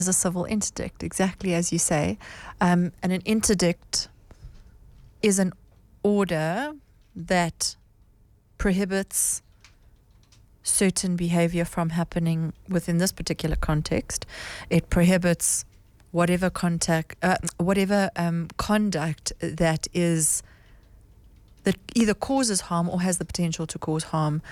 a civil interdict, exactly as you say. And an interdict is an order that prohibits certain behavior from happening within this particular context. It prohibits whatever conduct that is that either causes harm or has the potential to cause harm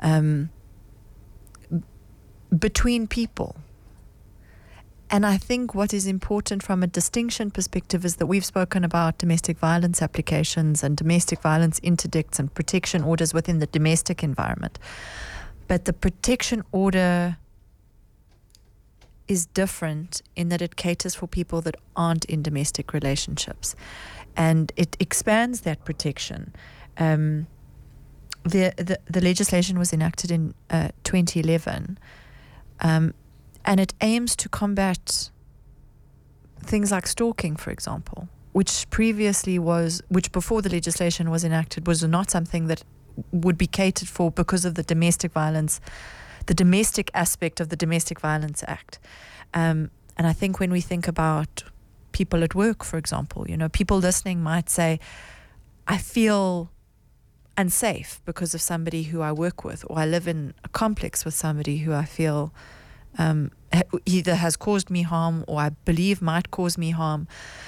between people. And I think what is important from a distinction perspective is that we've spoken about domestic violence applications and domestic violence interdicts and protection orders within the domestic environment. But the protection order is different in that it caters for people that aren't in domestic relationships. And it expands that protection. The legislation was enacted in 2011. And it aims to combat things like stalking, for example, which before the legislation was enacted, was not something that would be catered for because of the domestic violence, the domestic aspect of the Domestic Violence Act. And I think when we think about people at work, for example, people listening might say, I feel unsafe because of somebody who I work with, or I live in a complex with somebody who I feel either has caused me harm or I believe might cause me harm.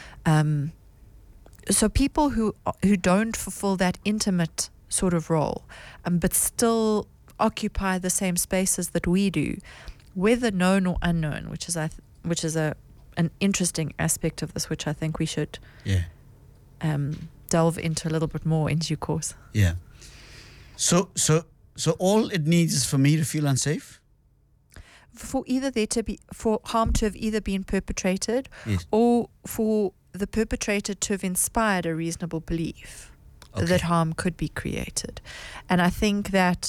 So people who don't fulfill that intimate sort of role, but still occupy the same spaces that we do, whether known or unknown, which is an interesting aspect of this, which I think we should delve into a little bit more in due course. Yeah. So all it needs is for me to feel unsafe? For harm to have either been perpetrated, yes, or for the perpetrator to have inspired a reasonable belief that harm could be created. And I think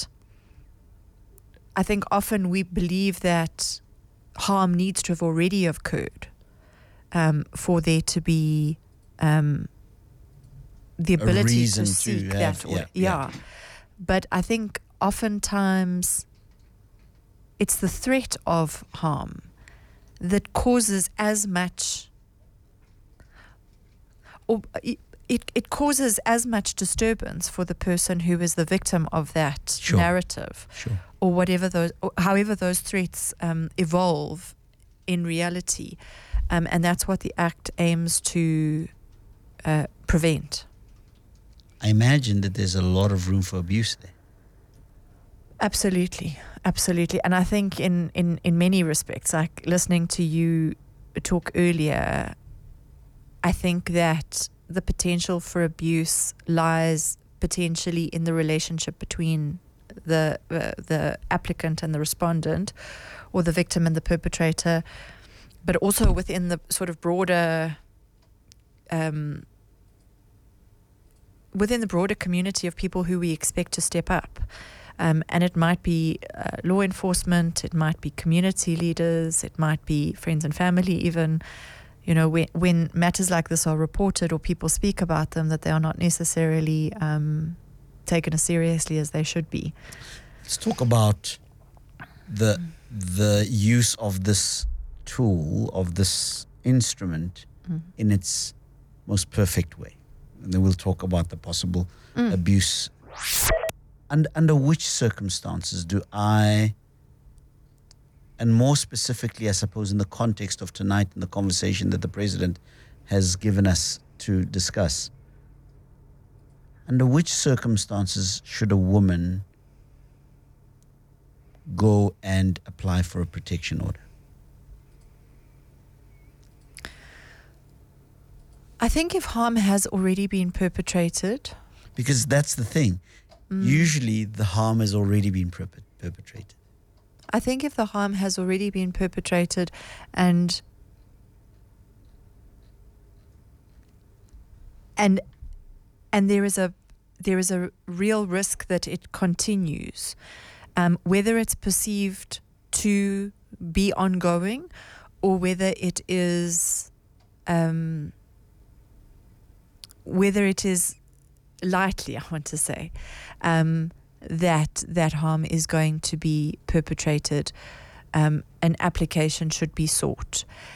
often we believe that harm needs to have already occurred for there to be the ability to seek that. But I think oftentimes it's the threat of harm that causes as much, or it causes as much disturbance for the person who is the victim of that narrative, or however those threats evolve in reality, and that's what the Act aims to prevent. I imagine that there's a lot of room for abuse there. Absolutely. And I think in many respects, like listening to you talk earlier, I think that the potential for abuse lies potentially in the relationship between the applicant and the respondent, or the victim and the perpetrator, but also within the sort of broader community of people who we expect to step up. And it might be law enforcement, it might be community leaders, it might be friends and family even. When matters like this are reported or people speak about them, that they are not necessarily taken as seriously as they should be. Let's talk about the use of this tool, of this instrument, in its most perfect way. And then we'll talk about the possible abuse. And under which circumstances do I, and more specifically, I suppose, in the context of tonight and the conversation that the President has given us to discuss, under which circumstances should a woman go and apply for a protection order? I think if harm has already been perpetrated. Because that's the thing. Usually the harm has already been perpetrated. I think if the harm has already been perpetrated and there is a real risk that it continues, whether it's perceived to be ongoing or whether it is lightly, I want to say, that harm is going to be perpetrated. an application should be sought.